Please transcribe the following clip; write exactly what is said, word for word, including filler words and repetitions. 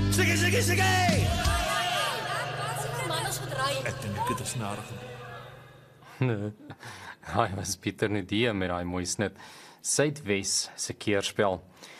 Sikkie, sikkie, sikkie! Man, ons moet ry. Ek dink dit is snarig. Nee, hy was Pieter Nudie met daai mooi snit. Suidwes se keerspel.